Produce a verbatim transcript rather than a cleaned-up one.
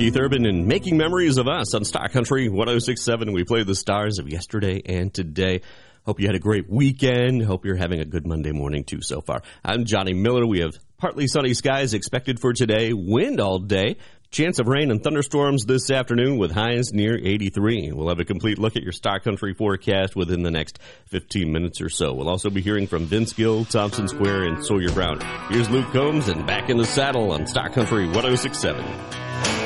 Keith Urban and Making Memories of Us on Star Country one oh six point seven. We play the stars of yesterday and today. Hope you had a great weekend. Hope you're having a good Monday morning, too, so far. I'm Johnny Miller. We have partly sunny skies expected for today. Wind all day. Chance of rain and thunderstorms this afternoon with highs near eighty-three. We'll have a complete look at your Star Country forecast within the next fifteen minutes or so. We'll also be hearing from Vince Gill, Thompson Square, and Sawyer Brown. Here's Luke Combs and Back in the Saddle on Star Country one oh six point seven.